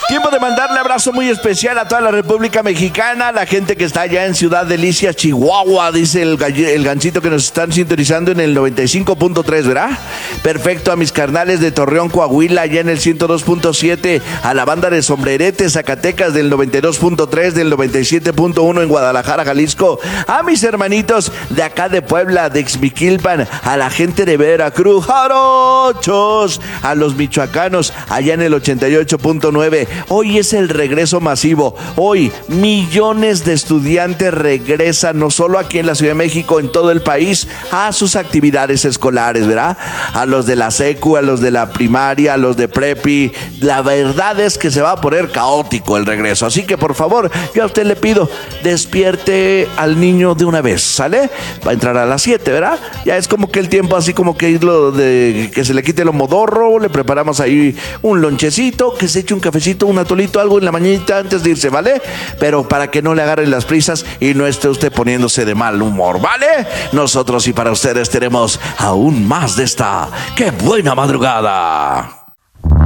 Tiempo de mandarle abrazo muy especial a toda la República Mexicana, a la gente que está allá en Ciudad Delicias, Chihuahua, dice el gancito que nos están sintonizando en el 95.3, ¿verdad? Perfecto, a mis carnales de Torreón, Coahuila, allá en el 102.7, a la banda de Sombrerete, Zacatecas del 92.3, del 97.1 en Guadalajara, Jalisco, a mis hermanitos de acá de Puebla, de Ixmiquilpan, a la gente de Veracruz, jarochos, a los michoacanos, allá en el 88.9. Hoy es el regreso masivo. Hoy millones de estudiantes regresan, no solo aquí en la Ciudad de México, en todo el país, a sus actividades escolares, ¿verdad? A los de la secu, a los de la primaria, a los de prepi. La verdad es que se va a poner caótico el regreso. Así que, por favor, yo a usted le pido, despierte al niño de una vez, ¿sale? Va a entrar a las 7, ¿verdad? Ya es como que el tiempo así como que irlo de que se le quite lo modorro, le preparamos ahí un lonchecito, que se eche un cafecito, un atolito, algo en la mañanita antes de irse, ¿vale? Pero para que no le agarren las prisas y no esté usted poniéndose de mal humor, ¿vale? Nosotros y para ustedes tenemos aún más de esta ¡Qué buena madrugada!